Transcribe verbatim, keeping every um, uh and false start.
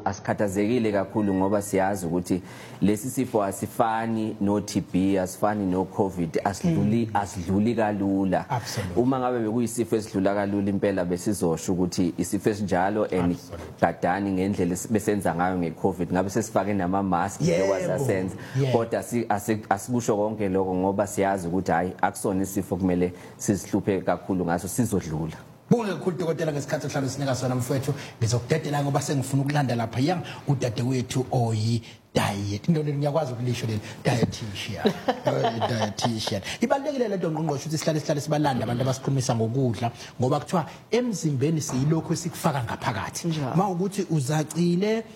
asikhathazekile kakhulu ngoba siyazi ukuthi lesi sifo asifani no T B asifani no COVID asidluli asidluli kalula. Uma ngabe bekuyisifo esidlula kalula impela besizosho ukuthi isifo esinjalo and gadani ngendlela besenza ngayo ngeCovid ngabe sesifake nama mask ekwazasenza kodwa asikusho konke lokho ngoba siyazi ukuthi hayi akusona isifo kumele sizihluphe kakhulu ngaso sizodlula. Bonke kakhulu dokotela ngesikhathi ohlala sinika sona mfowethu ngizokudedela ngoba sengifuna ukulanda lapha yang udade wethu oyi diet into leni ngiyakwazi ukulisho leli dietitian dietitian ibalekile lento ngqongqosho ukuthi sihlale sihlale sibalanda abantu abasikhulumisa ngokudla ngoba kuthiwa emzimbeni siyilokho esikufaka ngaphakathi uma ukuthi uzacile